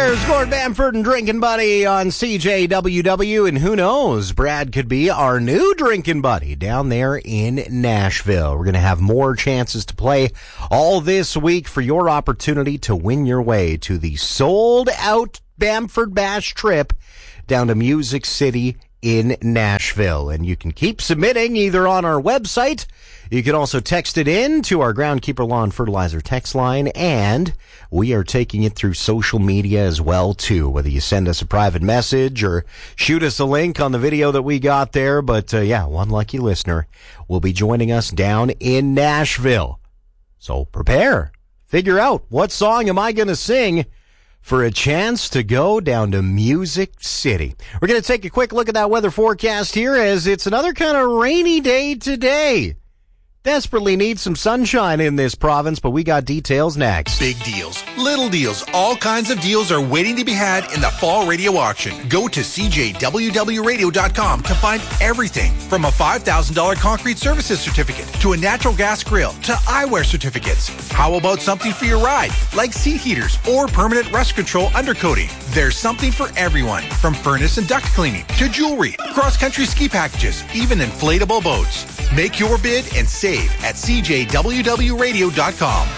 There's Gord Bamford and Drinking Buddy on CJWW, and who knows, Brad could be our new drinking buddy down there in Nashville. We're going to have more chances to play all this week for your opportunity to win your way to the sold-out Bamford Bash trip down to Music City in Nashville. And you can keep submitting either on our website. You can also text it in to our Groundkeeper Lawn Fertilizer text line, and we are taking it through social media as well, too, whether you send us a private message or shoot us a link on the video that we got there. But, one lucky listener will be joining us down in Nashville. So prepare. Figure out, what song am I going to sing for a chance to go down to Music City? We're going to take a quick look at that weather forecast here, as it's another kind of rainy day today. Desperately need some sunshine in this province, but we got details next. Big deals, little deals, all kinds of deals are waiting to be had in the fall radio auction. Go to CJWWRadio.com to find everything from a $5,000 concrete services certificate to a natural gas grill to eyewear certificates. How about something for your ride, like seat heaters or permanent rust control undercoating? There's something for everyone, from furnace and duct cleaning to jewelry, cross-country ski packages, even inflatable boats. Make your bid and save at CJWWRadio.com.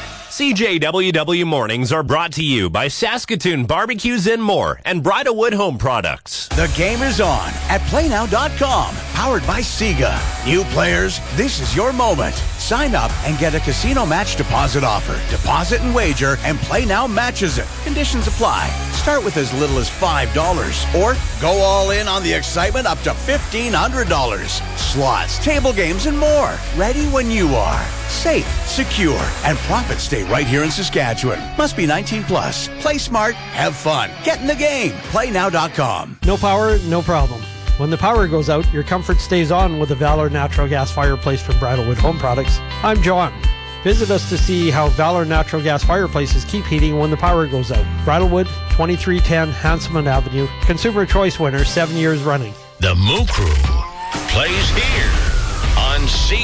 CJWW Mornings are brought to you by Saskatoon Barbecues and More and Bridalwood Home Products. The game is on at PlayNow.com, powered by Sega. New players, this is your moment. Sign up and get a casino match deposit offer. Deposit and wager, and PlayNow matches it. Conditions apply. Start with as little as $5 or go all in on the excitement up to $1,500. Slots, table games, and more. Ready when you are. Safe, secure, and profits stay right here in Saskatchewan. Must be 18 plus. Play smart, have fun. Get in the game. PlayNow.com. No power, no problem. When the power goes out, your comfort stays on with the Valor Natural Gas Fireplace from Bridalwood Home Products. I'm John. Visit us to see how Valor Natural Gas Fireplaces keep heating when the power goes out. Bridalwood, 2310 Hanselman Avenue. Consumer Choice winner, 7 years running. The Moo Crew plays here on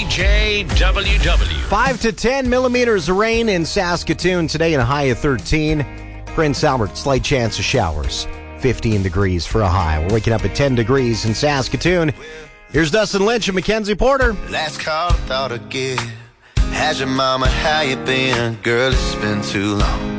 CJWW. 5 to 10 millimeters of rain in Saskatoon today and a high of 13. Prince Albert, slight chance of showers. 15 degrees for a high. We're waking up at 10 degrees in Saskatoon. Here's Dustin Lynch and Mackenzie Porter. Last call I thought I'd get. How's your mama? How you been? Girl, it's been too long.